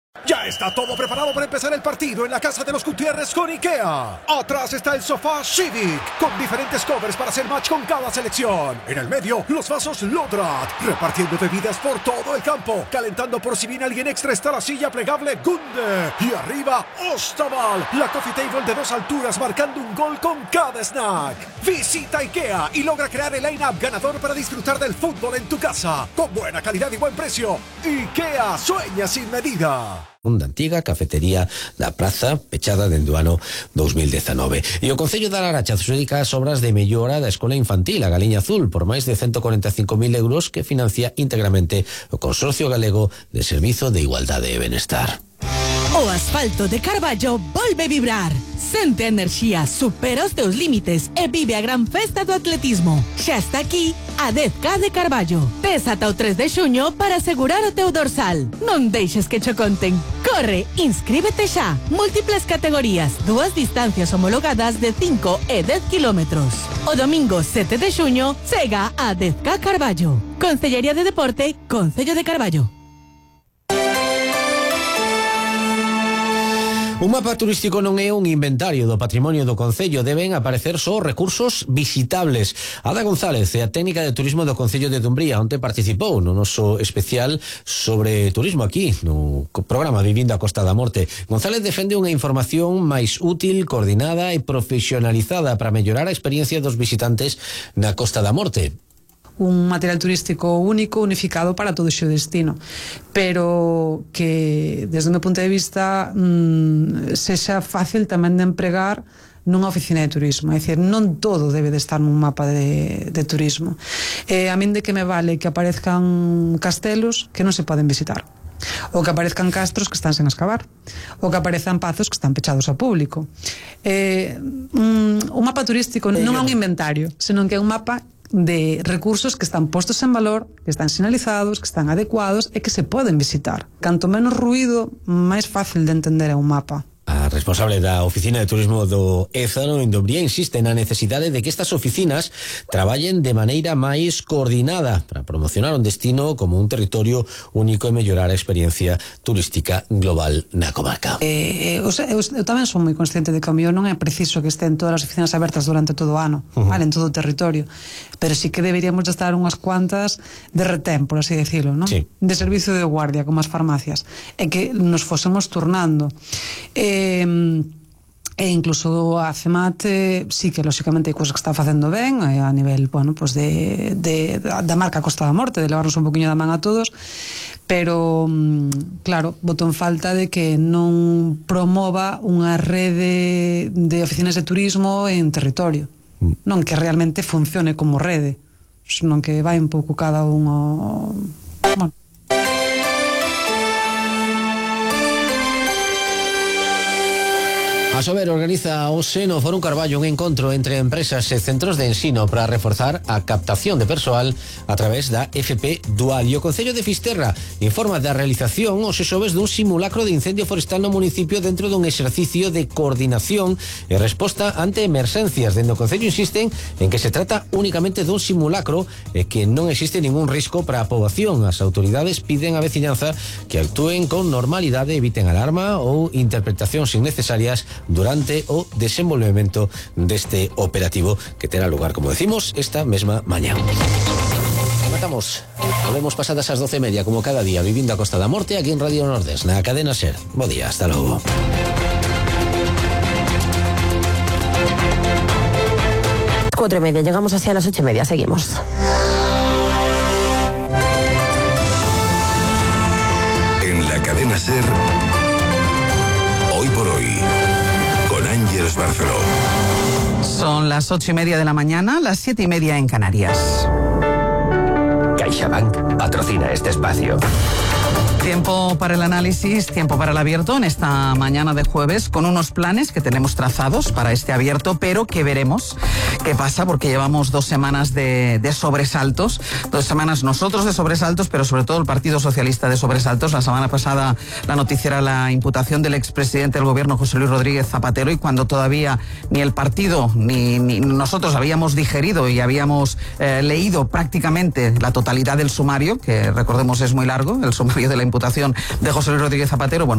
Ya está todo preparado para empezar el partido en la casa de los Gutiérrez con IKEA. Atrás está el sofá Civic, con diferentes covers para hacer match con cada selección. En el medio, los vasos Lodrat, repartiendo bebidas por todo el campo. Calentando por si viene alguien extra está la silla plegable Gunde. Y arriba, Ostaval, la coffee table de 2 alturas marcando un gol con cada snack. Visita IKEA y logra crear el line-up ganador para disfrutar del fútbol en tu casa. Con buena calidad y buen precio. IKEA sueña sin medida. Unha antiga cafetería da praza pechada dende o ano 2019. E o Concello da Laracha adxudica as obras de mellora da escola infantil a Galiña Azul por máis de 145.000 euros que financia íntegramente o Consorcio Galego de Servizo de Igualdade e Benestar. O asfalto de Carballo volve vibrar. Sente a enerxía, supera os teus límites e vive a gran festa do atletismo. Xa está aquí a 10K de Carballo. Tes ata o 3 de xuño para asegurar o teu dorsal. Non deixes que cho conten. Corre, inscríbete xa. Múltiples categorías, 2 distancias homologadas de 5 e 10 kilómetros. O domingo 7 de xuño chega a 10K Carballo. Concellería de Deporte, Concello de Carballo. Un mapa turístico non é un inventario do patrimonio do Concello, deben aparecer só recursos visitables. Ada González é a técnica de turismo do Concello de Dumbría, onde participou no noso especial sobre turismo aquí, no programa Vivindo a Costa da Morte. González defende unha información máis útil, coordinada e profesionalizada para mellorar a experiencia dos visitantes na Costa da Morte. Un material turístico único, unificado para todo o seu destino, pero que desde o meu punto de vista sexa fácil tamén de empregar nunha oficina de turismo, é dicir, non todo debe de estar nun mapa de turismo. A min de que me vale que aparezcan castelos que non se poden visitar, ou que aparezcan castros que están sen escavar, ou que aparezcan pazos que están pechados ao público. Un mapa turístico non é un inventario, senón que é un mapa de recursos que están postos en valor, que están sinalizados, que están adecuados e que se poden visitar. Canto menos ruído, máis fácil de entender é un mapa. A responsable da Oficina de Turismo do Ézaro en Dumbría insiste na necesidade de que estas oficinas traballen de maneira máis coordinada para promocionar un destino como un territorio único e mellorar a experiencia turística global na comarca. Eu tamén son moi consciente de que ao mellor non é preciso que estén todas as oficinas abertas durante todo o ano, vale, en todo o territorio, pero sí que deberíamos de estar unhas cuantas de retén, por así decirlo, ¿no? Sí. De servicio de guardia, como as farmacias, e que nos fosemos turnando. E incluso a CEMAT sí que lógicamente hai cousas que está facendo ben a nivel, bueno, pues da marca Costa da Morte, de levarnos un poquinho da man a todos, pero claro, boto en falta de que non promova unha rede de oficinas de turismo en territorio, non que realmente funcione como rede, senón que vai un pouco cada un bueno. A Sober organiza hoxe no Fórum Carballo un encontro entre empresas e centros de ensino para reforzar a captación de persoal a través da FP Dual. E o Concello de Fisterra informa da realización hoxe xoves dun simulacro de incendio forestal no municipio dentro dun exercicio de coordinación e resposta ante emerxencias. Dende o Concello insisten en que se trata únicamente dun simulacro e que non existe ningún risco para a poboación. As autoridades piden á veciñanza que actúen con normalidade, eviten alarma ou interpretacións innecesarias durante o desenvolvemento deste operativo que terá lugar, como decimos, esta mesma mañá. Matamos. Volvemos pasadas as 12:30, como cada día, Vivindo a Costa da Morte, aquí en Radio Nordés, na cadena SER. Bo día, hasta logo. 4:30, llegamos hacia las 8:30, seguimos. En la cadena SER, Hoy por Hoy, con Ángeles Barceló. Son las 8:30 de la mañana, las 7:30 en Canarias. CaixaBank patrocina este espacio. Tiempo para el análisis, tiempo para el abierto en esta mañana de jueves, con unos planes que tenemos trazados para este abierto, pero que veremos qué pasa, porque llevamos 2 semanas de sobresaltos, 2 semanas nosotros de sobresaltos, pero sobre todo el Partido Socialista de sobresaltos. La semana pasada la noticia era la imputación del expresidente del gobierno, José Luis Rodríguez Zapatero, y cuando todavía ni el partido ni nosotros habíamos digerido y habíamos leído prácticamente la totalidad del sumario, que recordemos es muy largo, el sumario de la imputación de José Luis Rodríguez Zapatero, bueno,